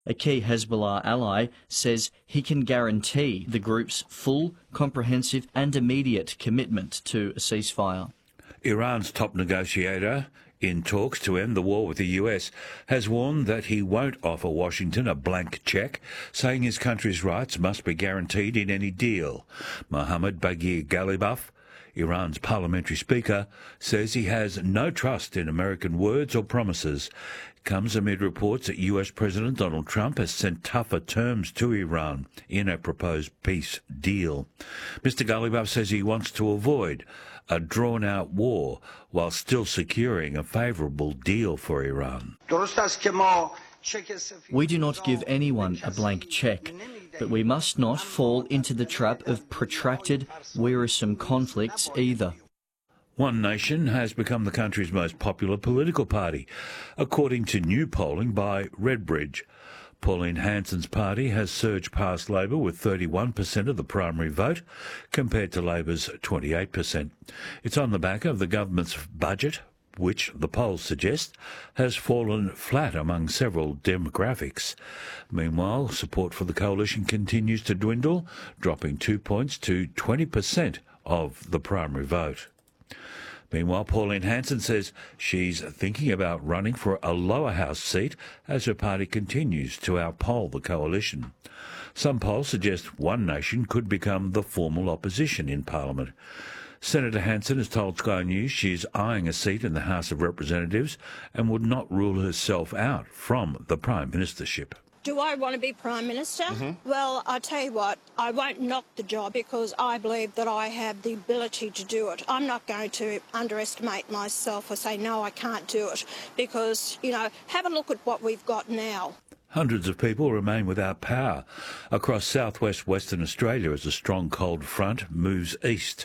A key Hezbollah ally says he can guarantee the group's full, comprehensive and immediate commitment to a ceasefire. Iran's top negotiator in talks to end the war with the US has warned that he won't offer Washington a blank cheque, saying his country's rights must be guaranteed in any deal. Mohammad Baghir Ghalibaf, Iran's parliamentary speaker, says he has no trust in American words or promises. It comes amid reports that US President Donald Trump has sent tougher terms to Iran in a proposed peace deal. Mr. Ghalibaf says he wants to avoid a drawn-out war while still securing a favourable deal for Iran. We do not give anyone a blank cheque, but we must not fall into the trap of protracted, wearisome conflicts either. One Nation has become the country's most popular political party, according to new polling by Redbridge. Pauline Hanson's party has surged past Labor with 31% of the primary vote, compared to Labor's 28%. It's on the back of the government's budget, which the polls suggest has fallen flat among several demographics. Meanwhile, support for the coalition continues to dwindle, dropping 2 points to 20% of the primary vote. Meanwhile, Pauline Hanson says she's thinking about running for a lower house seat as her party continues to outpoll the coalition. Some polls suggest One Nation could become the formal opposition in Parliament. Senator Hanson has told Sky News she's eyeing a seat in the House of Representatives and would not rule herself out from the Prime Ministership. Do I want to be Prime Minister? Well, I tell you what, I won't knock the job because I believe that I have the ability to do it. I'm not going to underestimate myself or say, no, I can't do it because, have a look at what we've got now. Hundreds of people remain without power across southwest Western Australia as a strong cold front moves east.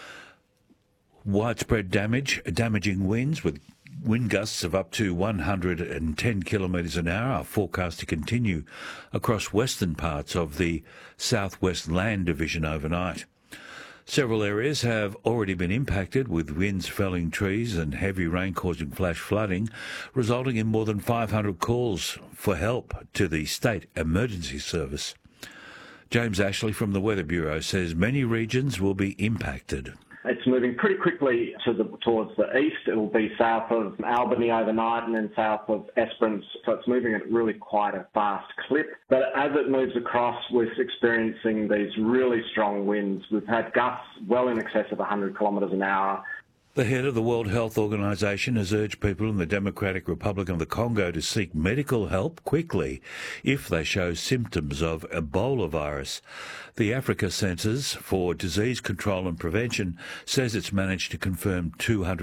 Widespread damaging winds with wind gusts of up to 110 kilometres an hour are forecast to continue across western parts of the Southwest Land Division overnight. Several areas have already been impacted, with winds felling trees and heavy rain causing flash flooding, resulting in more than 500 calls for help to the State Emergency Service. James Ashley from the Weather Bureau says many regions will be impacted. It's moving pretty quickly towards the east. It will be south of Albany overnight and then south of Esperance. So it's moving at really quite a fast clip. But as it moves across, we're experiencing these really strong winds. We've had gusts well in excess of 100 kilometres an hour. The head of the World Health Organization has urged people in the Democratic Republic of the Congo to seek medical help quickly if they show symptoms of Ebola virus. The Africa Centres for Disease Control and Prevention says it's managed to confirm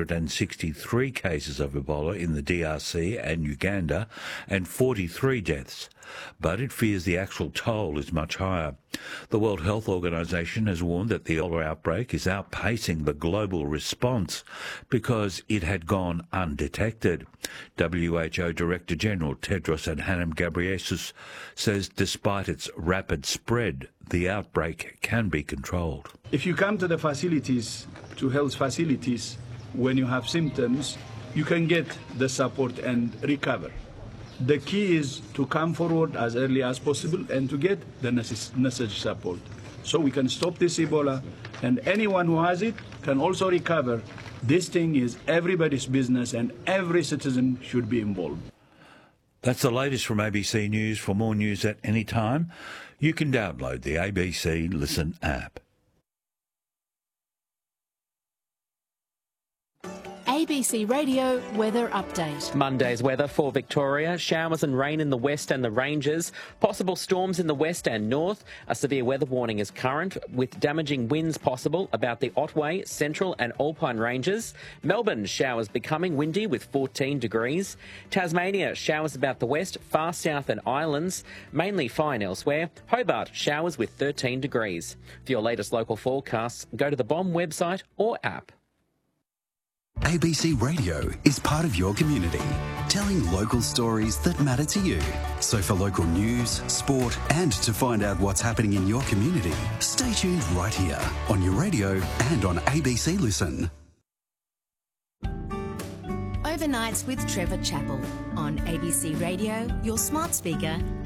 263 cases of Ebola in the DRC and Uganda and 43 deaths. But it fears the actual toll is much higher. The World Health Organization has warned that the Ebola outbreak is outpacing the global response because it had gone undetected. WHO Director General Tedros Adhanom Ghebreyesus says despite its rapid spread, the outbreak can be controlled. If you come to the facilities, to health facilities, when you have symptoms, you can get the support and recover. The key is to come forward as early as possible and to get the necessary support so we can stop this Ebola, and anyone who has it can also recover. This thing is everybody's business and every citizen should be involved. That's the latest from ABC News. For more news at any time, you can download the ABC Listen app. ABC Radio Weather Update. Monday's weather for Victoria. Showers and rain in the west and the ranges. Possible storms in the west and north. A severe weather warning is current with damaging winds possible about the Otway, Central and Alpine ranges. Melbourne, showers becoming windy with 14 degrees. Tasmania, showers about the west, far south and islands. Mainly fine elsewhere. Hobart, showers with 13 degrees. For your latest local forecasts, go to the BOM website or app. ABC Radio is part of your community, telling local stories that matter to you. So for local news, sport, and to find out what's happening in your community, stay tuned right here on your radio and on ABC Listen. Overnights with Trevor Chappell on ABC Radio, your smart speaker,